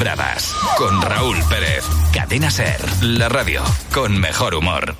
Bradas, con Raúl Pérez. Cadena SER, la radio con mejor humor.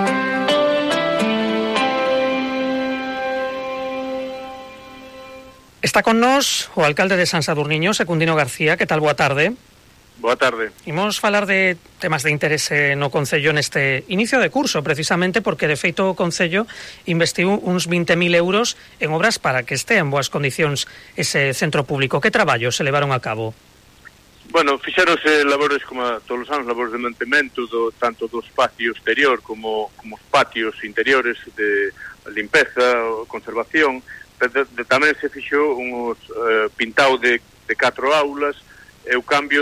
Está con nós o alcalde de San Sadurniño, Secundino García. Que tal? Boa tarde. Boa tarde. Imos falar de temas de interese no Concello neste inicio de curso, precisamente porque, de feito, o Concello investiu uns 20.000 euros en obras para que estea en boas condicións ese centro público. Que traballos se levaron a cabo? Bueno, fixéronse labores, como a todos os anos, labores de mantemento tanto do espacio exterior como os patios interiores, de limpeza, conservación. Tamén se fixou uns pintado de 4 aulas e o cambio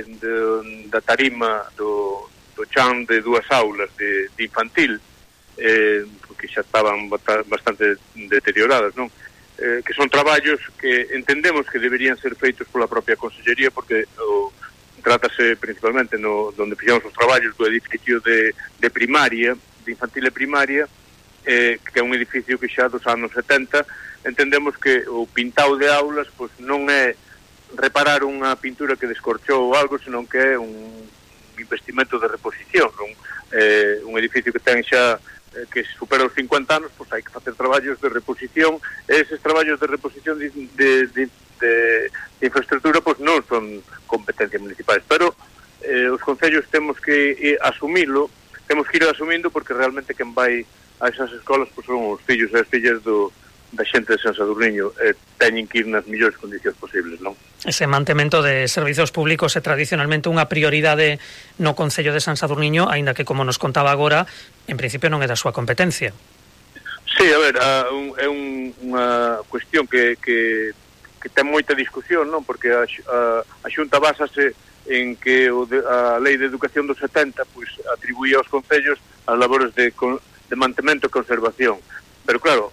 da tarima do chan de 2 aulas de infantil, porque xa estaban bastante deterioradas, non? Que son traballos que entendemos que deberían ser feitos pola propia Consellería, porque trátase principalmente donde fixamos os traballos do edificio de primaria, de infantil e primaria, que é un edificio que xa dos anos 70. Entendemos que o pintado de aulas pois non é reparar unha pintura que descorchou ou algo, senón que é un investimento de reposición, un edificio que ten xa que supera os 50 anos, pois hai que facer traballos de reposición, e eses traballos de reposición de infraestructura pois non son competencias municipais, pero os concellos temos que asumilo, temos que ir asumindo, porque realmente quen vai a esas escolas pois son os fillos e as fillas da xente de San Sadurniño, teñen que ir nas mellores condicións posibles, non? Ese mantemento de servizos públicos é tradicionalmente unha prioridade no Concello de San Sadurniño, aínda que, como nos contaba agora, en principio non é da súa competencia. Sí, a ver, é unha cuestión que ten moita discusión, non? Porque a Xunta básase en que a Lei de Educación do 70 pois atribuía aos concellos as labores de mantemento e conservación. Pero claro,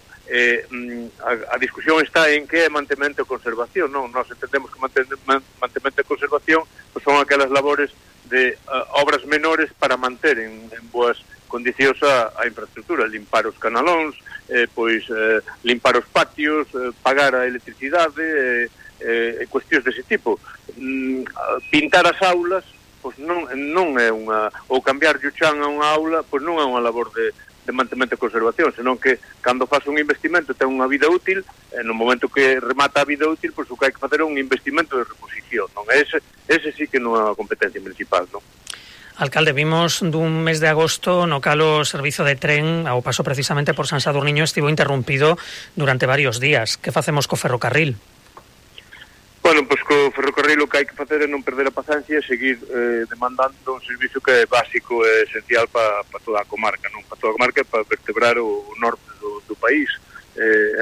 a discusión está en que é mantemento e conservación, non? Nós entendemos que mantemento e conservación pues son aquelas labores de obras menores para manter en boas condicións a infraestructura, limpar os canalóns, limpar os patios, pagar a electricidade, cuestións dese tipo. Pintar as aulas pues non é unha, ou cambiar o chan a unha aula, pues non é unha labor de mantemento e conservación, senón que cando faz un investimento ten unha vida útil, e no momento que remata a vida útil, pois o que hai que facer é un investimento de reposición, non? Ese sí que non é a competencia municipal, non? Alcalde, vimos dun mes de agosto no cal o servizo de tren ao paso precisamente por San Sadurniño estivo interrompido durante varios días. Que facemos co ferrocarril? Bueno, pois co ferrocarril o que hai que facer é non perder a paciencia e seguir demandando un servicio que é básico e esencial para toda a comarca, non? Para toda a comarca, para vertebrar o norte do país. É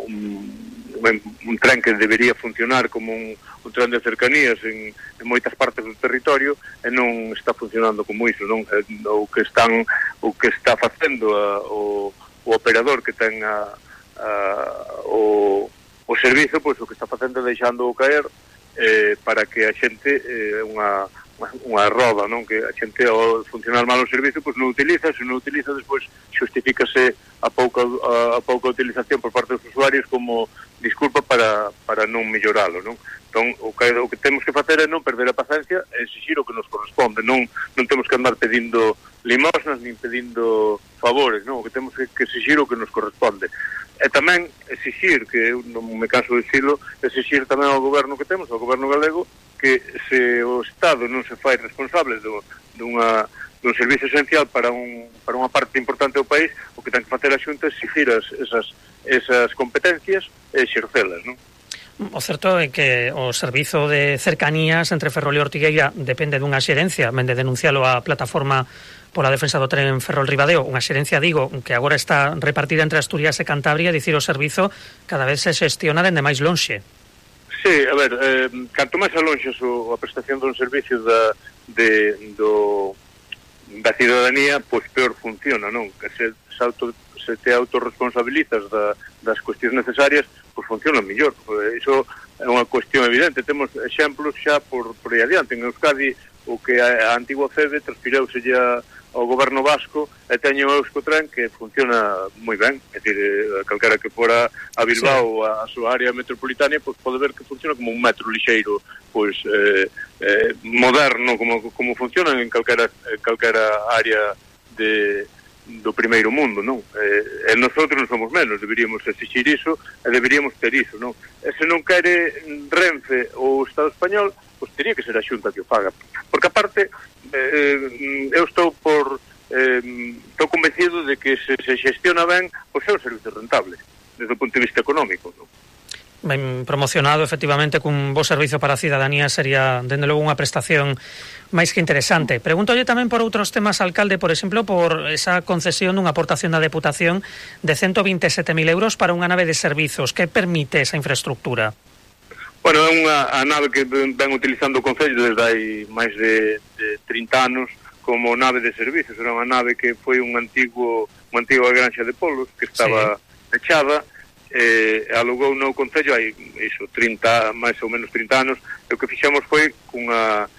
un tren que debería funcionar como un tren de cercanías en moitas partes do territorio, e non está funcionando como iso, non? O que está facendo o operador que ten o servizo, pois o que está facendo é deixando caer para que a xente unha roda, non? Que a xente ao funcionar mal o servizo pois non utiliza, se non utiliza despois justifícase a pouca utilización por parte dos usuarios como disculpa para non melloralo, non? Entón, o que temos que facer é non perder a paciencia e exigir o que nos corresponde, non temos que andar pedindo limosnas nin pedindo favores, non? O que temos que exigir o que nos corresponde. E tamén exigir, que non me canso de dicilo, exigir tamén ao goberno que temos, ao goberno galego, que se o Estado non se fai responsable dun servicio esencial para unha parte importante do país, o que ten que facer a Xunta é exigir esas competencias e exercelas, non? O certo é que o servizo de cercanías entre Ferrol e Ortigueira depende dunha xerencia, men de denuncialo a plataforma pola defensa do tren Ferrol-Ribadeo, unha xerencia, digo, que agora está repartida entre Asturias e Cantabria, dicir o servizo cada vez se xestiona dende máis lonxe. Sí, a ver, canto máis a lonxe a prestación dun servicio da cidadanía, pois peor funciona, non? Que se te autorresponsabilizas das cuestións necesarias, pois funciona mellor. Iso é unha cuestión evidente. Temos exemplos xa por aí adiante. En Euskadi o que a antigua FEBE transfirouselle ao goberno vasco e teño o Euskotren que funciona moi ben, é dicir, calquera que fora a Bilbao ou a súa área metropolitana, pois pode ver que funciona como un metro lixeiro, pois moderno, como funciona en calquera área do primeiro mundo, non? E nosotros non somos menos, deberíamos exigir iso e deberíamos ter iso, non? E se non quere Renfe ou o Estado español, pois teria que ser a Xunta que o faga, porque aparte eu estou convencido de que se xestiona ben, pois é un servicio rentable desde o punto de vista económico, non? Ben promocionado, efectivamente, cun bo servizo para a cidadanía sería, dende logo, unha prestación máis que interesante. Pregúntolle tamén por outros temas, alcalde, por exemplo, por esa concesión dunha aportación da Deputación de 127.000 euros para unha nave de servizos. Que permite esa infraestructura? Bueno, é unha nave que ven utilizando o Concello desde hai máis de 30 anos como nave de servizos. Era unha nave que foi unha antiga granxa de polos que estaba pechada, alugou no Concello hai iso, máis ou menos 30 anos, e o que fixemos foi cunha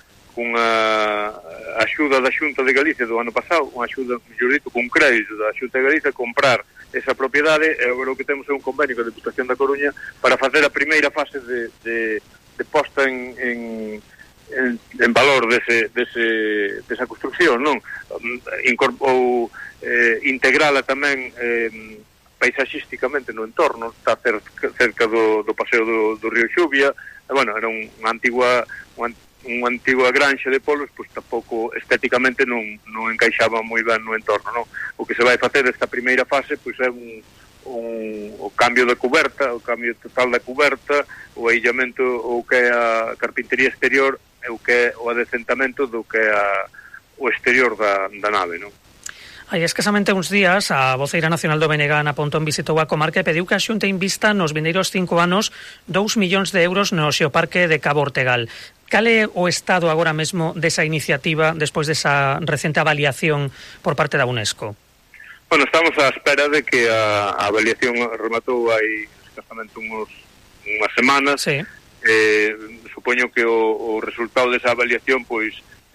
axuda da Xunta de Galicia do ano pasado, unha axuda, mellor dito, cun crédito da Xunta de Galicia, comprar esa propiedade, e agora o que temos é un convenio con a Deputación da Coruña para facer a primeira fase de posta en valor desa construcción, non? Ou integrala tamén paisaxísticamente no entorno, está cerca do paseo do río Xubia, e, bueno, era unha antigua granxa de polos, pois tampouco estéticamente non encaixaba moi ben no entorno, non? O que se vai facer esta primeira fase, pois é o cambio da coberta, o cambio total da coberta, o aillamento, o que é a carpintería exterior, e o que é o adecentamento do que é o exterior da nave, non? Hai escasamente uns días, a voceira nacional do BNG, Ana Pontón, visitou a comarca e pediu que a Xunta invista nos vindeiros 5 anos 2 millóns de euros no xeoparque de Cabo Ortegal. Cal é o estado agora mesmo desa iniciativa despois desa recente avaliación por parte da UNESCO? Bueno, estamos á espera de que a avaliación rematou hai escasamente unhas semanas. Sí. Supoño que o resultado desa avaliación, pois,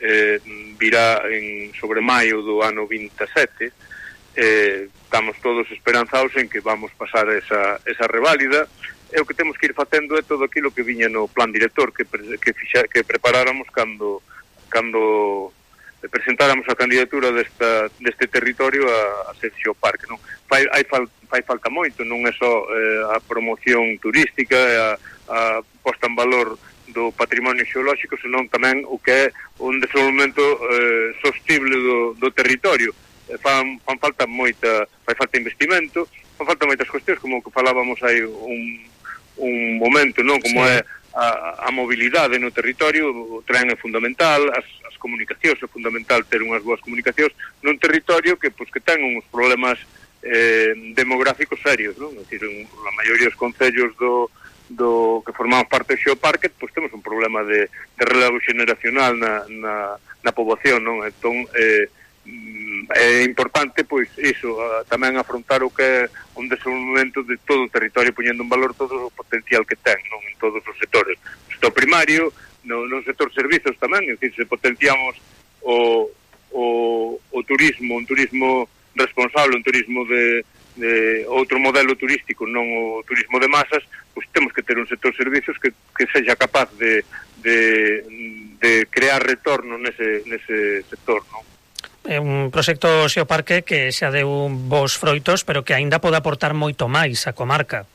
virá sobre maio do ano 27. Estamos todos esperanzados en que vamos pasar esa reválida, e o que temos que ir facendo é todo aquilo que viña no plan director que preparáramos cando presentáramos a candidatura deste territorio a ser xeoparque, non? Fai falta moito, non é só a promoción turística, a posta en valor do patrimonio xeolóxico, senón tamén o que é un desenvolvemento sostible do territorio. Fai falta investimento, fan falta moitas cuestións, como que falábamos hai un momento, non? Como é a mobilidade no territorio. O tren é fundamental, as comunicacións, é fundamental ter unhas boas comunicacións nun territorio que ten uns problemas demográficos serios, non? É dicir, a maioría dos concellos do que formamos parte do xeoparque, pois temos un problema de relevo xeneracional na poboación, non? Entón, é importante, pois, iso, tamén afrontar o que é un desenvolvemento de todo o territorio, poñendo en valor todo o potencial que ten, non? En todos os sectores. O sector primario, no sector servizos tamén, é dicir, se potenciamos o turismo, un turismo responsable, un turismo de outro modelo turístico, non o turismo de masas, pois temos que ter un sector servizos que sexa capaz de crear retorno nese sector, non? É un proxecto xeoparque que xa deu bons froitos, pero que aínda pode aportar moito máis á comarca.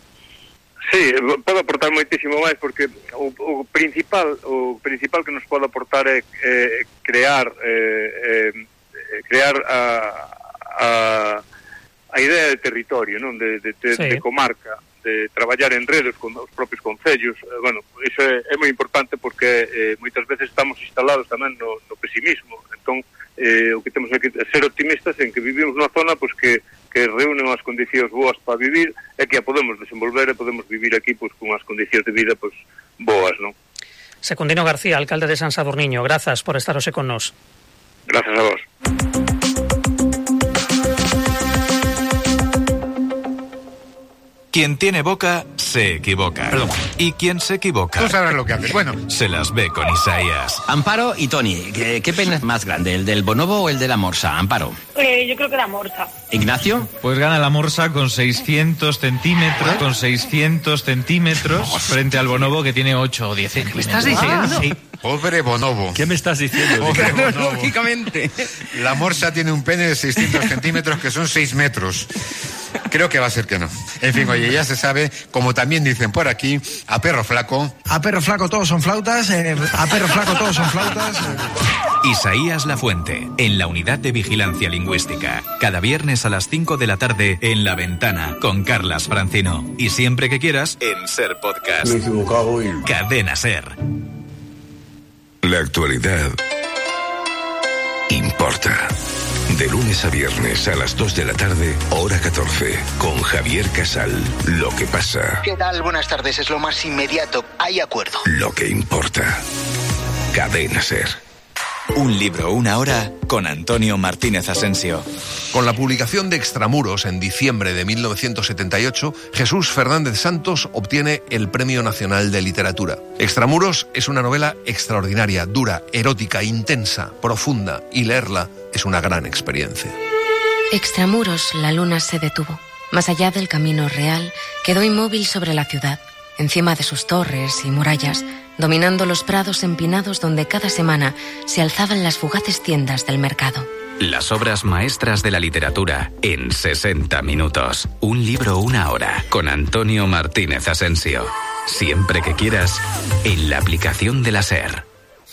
Sí, pode aportar moitísimo máis, porque o principal que nos pode aportar é crear a idea de territorio, non? De comarca, de traballar en redes con os propios concellos. Bueno, iso é moi importante, porque moitas veces estamos instalados tamén no pesimismo. Entón, o que temos é que ser optimistas en que vivimos nunha zona pois que reúnen as condicións boas para vivir, e que a podemos desenvolver e podemos vivir aquí pois con as condicións de vida pois boas, non? Secundino García, alcalde de San Sadurniño, grazas por estar hoxe con nós. Grazas a vos. Quien tiene boca se equivoca. Perdón. Y quien se equivoca... Tú sabrás lo que haces. Bueno. Se las ve con Isaías. Amparo y Tony, ¿qué pene es más grande, el del bonobo o el de la morsa? Amparo. Yo creo que la morsa. ¿Ignacio? Pues gana la morsa con 600 centímetros, frente al bonobo que tiene 8 o 10 centímetros. ¿Me estás diciendo? Sí. Pobre bonobo. ¿Qué me estás diciendo? Pobre bonobo. Lógicamente. La morsa tiene un pene de 600 centímetros, que son 6 metros. Creo que va a ser que no. En fin, oye, ya se sabe, como también dicen por aquí, a perro flaco... A perro flaco todos son flautas, a perro flaco todos son flautas... Isaías Lafuente, en la Unidad de Vigilancia Lingüística. Cada viernes a las 5 de la tarde en La Ventana, con Carlas Francino. Y siempre que quieras, en Ser Podcast. Me he equivocado y... Cadena Ser. La actualidad importa. De lunes a viernes a las 2 de la tarde, hora 14, con Javier Casal. Lo que pasa. ¿Qué tal? Buenas tardes, es lo más inmediato. Hay acuerdo. Lo que importa. Cadena Ser. Un libro, una hora, con Antonio Martínez Asensio. Con la publicación de Extramuros en diciembre de 1978, Jesús Fernández Santos obtiene el Premio Nacional de Literatura. Extramuros es una novela extraordinaria, dura, erótica, intensa, profunda, y leerla es una gran experiencia. Extramuros, la luna se detuvo. Más allá del camino real, quedó inmóvil sobre la ciudad, encima de sus torres y murallas, dominando los prados empinados donde cada semana se alzaban las fugaces tiendas del mercado. Las obras maestras de la literatura en 60 minutos. Un libro, una hora, con Antonio Martínez Asensio. Siempre que quieras, en la aplicación de la SER.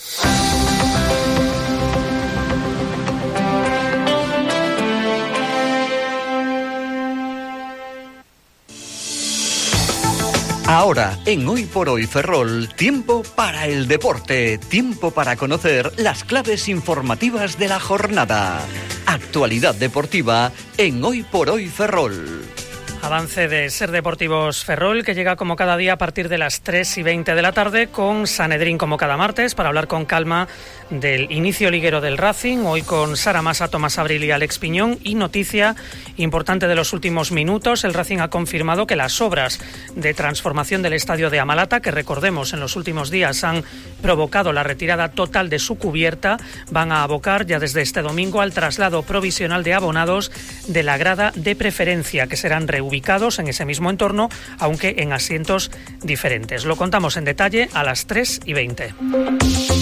Ahora, en Hoy por Hoy Ferrol, tiempo para el deporte, tiempo para conocer las claves informativas de la jornada. Actualidad deportiva en Hoy por Hoy Ferrol. Avance de Ser Deportivos Ferrol, que llega como cada día a partir de las 3:20 de la tarde, con Sanedrín como cada martes, para hablar con calma del inicio liguero del Racing, hoy con Sara Massa, Tomás Abril y Alex Piñón. Y noticia importante de los últimos minutos, el Racing ha confirmado que las obras de transformación del estadio de Amalata, que recordemos en los últimos días han provocado la retirada total de su cubierta, van a abocar ya desde este domingo al traslado provisional de abonados de la grada de preferencia, que serán reubicados en ese mismo entorno, aunque en asientos diferentes. Lo contamos en detalle a las 3:20.